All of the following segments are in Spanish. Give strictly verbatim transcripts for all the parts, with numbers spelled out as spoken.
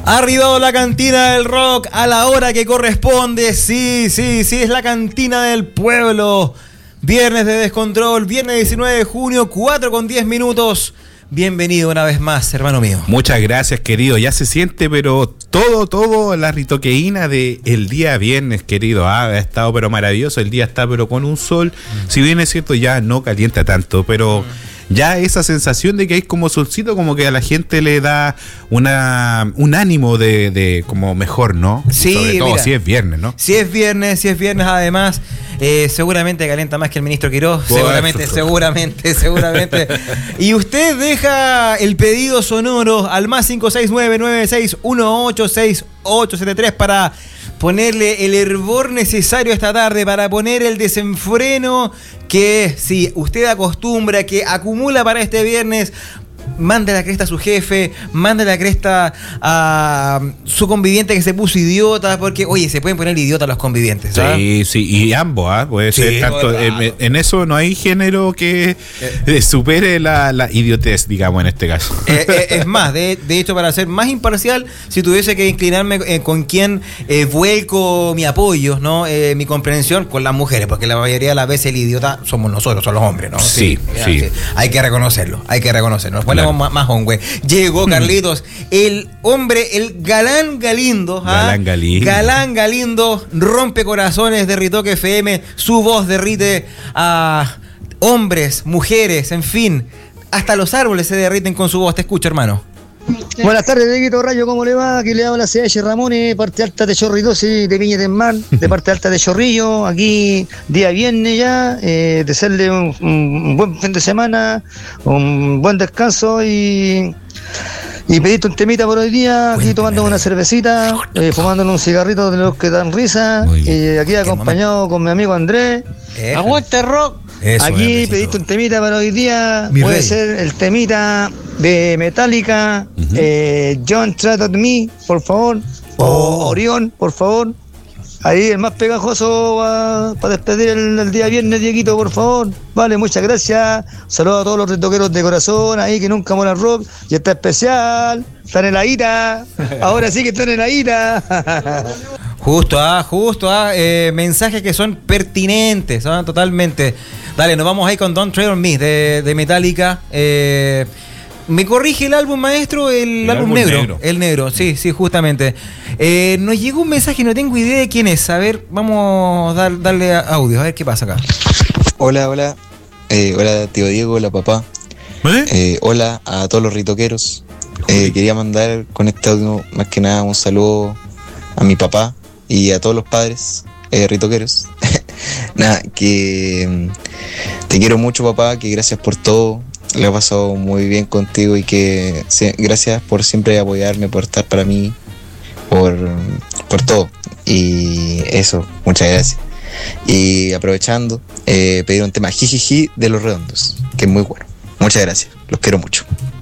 Ha arribado la cantina del rock a la hora que corresponde. Sí, sí, sí, es la cantina del pueblo. Viernes de descontrol, viernes diecinueve de junio, cuatro con diez minutos. Bienvenido una vez más, hermano mío. Muchas gracias, querido. Ya se siente, pero todo, todo la ritoqueína de el día viernes, querido. Ah, ha estado pero maravilloso. El día está pero con un sol. Mm. Si bien es cierto, ya no calienta tanto, pero... Mm. Ya esa sensación de que hay como solcito, como que a la gente le da una un ánimo de, de como mejor, ¿no? Sí, sobre todo mira, si es viernes, ¿no? Si es viernes, si es viernes además, eh, seguramente calienta más que el ministro Quirós, oh, seguramente, eso. seguramente, seguramente. Y usted deja el pedido sonoro al más cinco seis nueve nueve seis uno ocho seis ocho siete tres para ponerle el hervor necesario esta tarde, para poner el desenfreno que si usted acostumbra, que acumula para este viernes. Mande la cresta a su jefe, mande la cresta a su conviviente que se puso idiota, porque, oye, se pueden poner idiotas los convivientes, ¿sabes? Sí, sí, y ambos, ¿ah? ¿eh? Puede sí, ser tanto. En, en eso no hay género que eh, supere la, la idiotez, digamos, en este caso. Eh, eh, es más, de, de hecho, para ser más imparcial, si tuviese que inclinarme eh, con quién eh, vuelco mi apoyo, ¿no? Eh, mi comprensión con las mujeres, porque la mayoría de las veces el idiota somos nosotros, son los hombres, ¿no? Sí, sí. sí. sí. Hay que reconocerlo, hay que reconocerlo. Nos ponemos Más, más hombre. Llegó Carlitos, el hombre, el galán Galindo. ¿ah? Galán Galindo. Galán Galindo, rompe corazones de Ritoque F M. Su voz derrite a hombres, mujeres, en fin. Hasta los árboles se derriten con su voz. Te escucho, hermano. Buenas tardes, Dieguito Rayo, ¿cómo le va? Aquí le habla C H Ramones, parte alta de Chorridosi, de Viña del Mar, de parte alta de Chorrillo, aquí día viernes ya, eh, desearle un, un buen fin de semana, un buen descanso y, y pedirte un temita por hoy día, aquí tomando una cervecita, eh, fumándonos un cigarrito de los que dan risa, y aquí acompañado con mi amigo Andrés. ¡Aguante rock! Eso, aquí pediste un temita para hoy día. Mi puede rey. Ser el temita de Metallica, uh-huh. eh, John Trust Me, por favor, oh. o Orión, por favor. Ahí el más pegajoso para pa despedir el, el día viernes, Dieguito, por favor. Vale, muchas gracias. Saludos a todos los ritoqueros de corazón ahí que nunca moran rock. Y está especial. Están en la ira. Ahora sí que están en la ira. Justo, ah, justo, ah. Eh, mensajes que son pertinentes, ¿ah? Totalmente. Dale, nos vamos ahí con Don't Tread on Me de, de Metallica. Eh, ¿Me corrige el álbum, maestro? El, el álbum, álbum negro. negro. El negro, sí, sí, justamente. Eh, nos llegó un mensaje, no tengo idea de quién es. A ver, vamos a dar, darle audio, a ver qué pasa acá. Hola, hola. Eh, hola, tío Diego, hola, papá. ¿Eh? Eh, hola a todos los ritoqueros. Eh, quería mandar con este audio, más que nada, un saludo a mi papá y a todos los padres eh, ritoqueros. Nada, que te quiero mucho, papá, que gracias por todo. Le he pasado muy bien contigo y que sí, gracias por siempre apoyarme, por estar para mí, por, por todo. Y eso, muchas gracias. Y aprovechando, eh, pedir un tema jijiji de Los Redondos, que es muy bueno. Muchas gracias, los quiero mucho.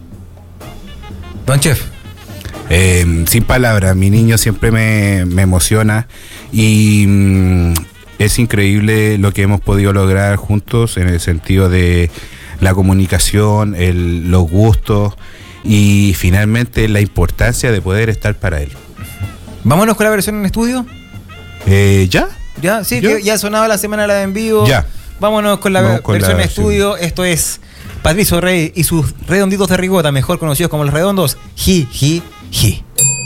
Don Chef. Eh, sin palabras, mi niño siempre me, me emociona y mm, es increíble lo que hemos podido lograr juntos en el sentido de la comunicación, el, los gustos y finalmente la importancia de poder estar para él. ¿Vámonos con la versión en estudio? Eh, ¿Ya? ¿Ya? Sí, ¿Ya? Que ya sonaba la semana la de en vivo. Ya. Vámonos con la Vamos con versión la en estudio. Esto es Patricio Rey y sus redonditos de rigota, mejor conocidos como Los Redondos. Ji, ji, ji.